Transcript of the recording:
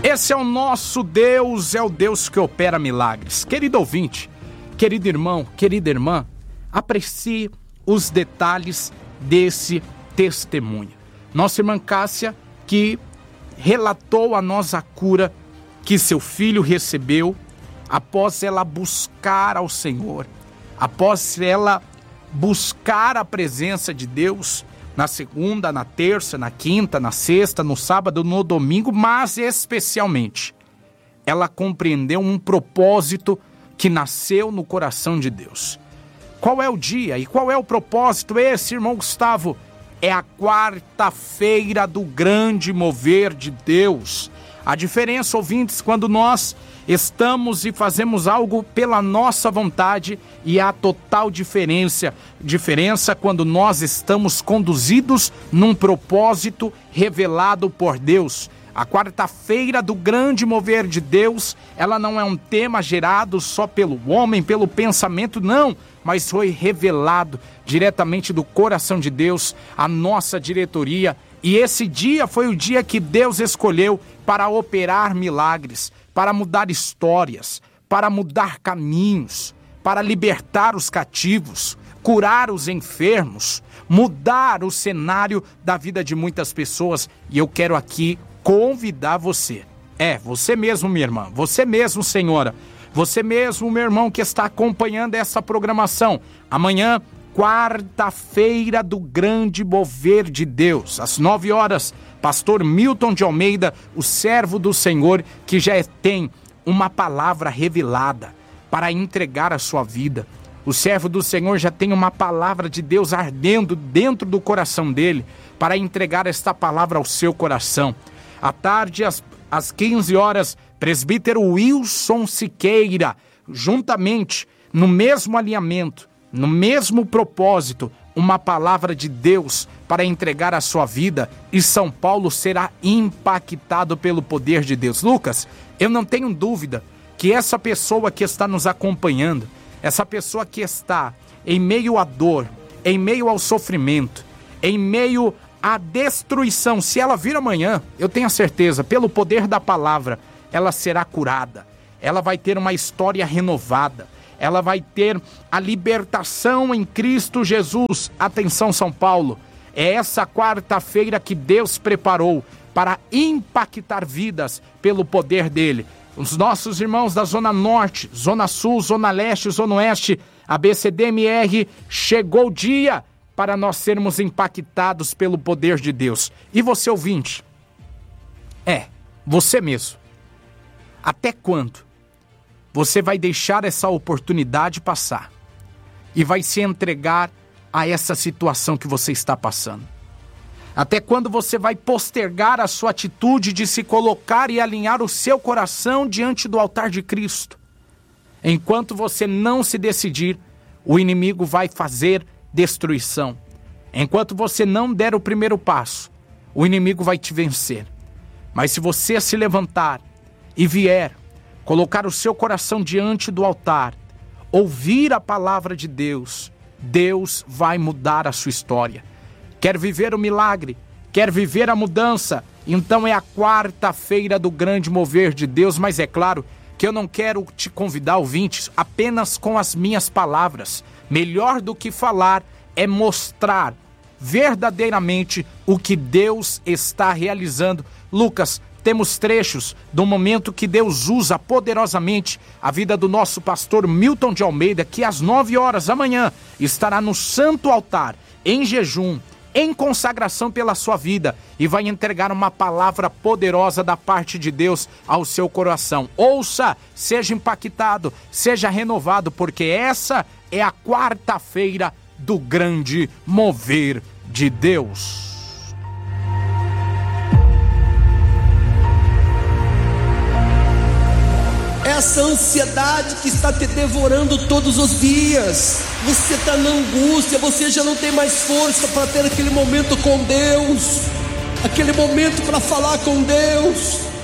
Esse é o nosso Deus, é o Deus que opera milagres. Querido ouvinte, querido irmão, querida irmã, aprecie os detalhes desse testemunho. Nossa irmã Cássia, que relatou a nós a cura que seu filho recebeu após ela buscar ao Senhor, após ela buscar a presença de Deus na segunda, na terça, na quinta, na sexta, no sábado, no domingo, mas especialmente ela compreendeu um propósito que nasceu no coração de Deus. Qual é o dia e qual é o propósito? Esse, irmão Gustavo, é a quarta-feira do grande mover de Deus. A diferença, ouvintes, quando nós estamos e fazemos algo pela nossa vontade, e a total diferença quando nós estamos conduzidos num propósito revelado por Deus. A quarta-feira do grande mover de Deus, ela não é um tema gerado só pelo homem, pelo pensamento, não, mas foi revelado diretamente do coração de Deus, a nossa diretoria. E esse dia foi o dia que Deus escolheu para operar milagres, para mudar histórias, para mudar caminhos, para libertar os cativos, curar os enfermos, mudar o cenário da vida de muitas pessoas. E eu quero aqui convidar você. Você mesmo, minha irmã, você mesmo, senhora, você mesmo, meu irmão, que está acompanhando essa programação. Amanhã, quarta-feira do grande mover de Deus, às 9 horas, pastor Milton de Almeida, o servo do Senhor, que já tem uma palavra revelada para entregar a sua vida. O servo do Senhor já tem uma palavra de Deus ardendo dentro do coração dele para entregar esta palavra ao seu coração. À tarde, às 15 horas, presbítero Wilson Siqueira, juntamente, no mesmo alinhamento, no mesmo propósito, uma palavra de Deus para entregar a sua vida, e São Paulo será impactado pelo poder de Deus. Lucas, eu não tenho dúvida que essa pessoa que está nos acompanhando, essa pessoa que está em meio à dor, em meio ao sofrimento, em meio à destruição, se ela vir amanhã, eu tenho a certeza, pelo poder da palavra, ela será curada, ela vai ter uma história renovada, ela vai ter a libertação em Cristo Jesus. Atenção, São Paulo, é essa quarta-feira que Deus preparou para impactar vidas pelo poder dele. Os nossos irmãos da Zona Norte, Zona Sul, Zona Leste, Zona Oeste, ABCDMR, chegou o dia para nós sermos impactados pelo poder de Deus. E você, ouvinte? Você mesmo. Até quando você vai deixar essa oportunidade passar e vai se entregar a essa situação que você está passando? Até quando você vai postergar a sua atitude de se colocar e alinhar o seu coração diante do altar de Cristo? Enquanto você não se decidir, o inimigo vai fazer destruição. Enquanto você não der o primeiro passo, o inimigo vai te vencer. Mas se você se levantar e vier, colocar o seu coração diante do altar, ouvir a palavra de Deus, Deus vai mudar a sua história. Quer viver o milagre? Quer viver a mudança? Então é a quarta-feira do grande mover de Deus. Mas é claro que eu não quero te convidar, ouvintes, apenas com as minhas palavras. Melhor do que falar é mostrar verdadeiramente o que Deus está realizando. Lucas, temos trechos do momento que Deus usa poderosamente a vida do nosso pastor Milton de Almeida, que às 9 horas da manhã estará no santo altar, em jejum, em consagração pela sua vida, e vai entregar uma palavra poderosa da parte de Deus ao seu coração. Ouça, seja impactado, seja renovado, porque essa é a quarta-feira do grande mover de Deus. Essa ansiedade que está te devorando todos os dias, você está na angústia, você já não tem mais força para ter aquele momento com Deus, aquele momento para falar com Deus.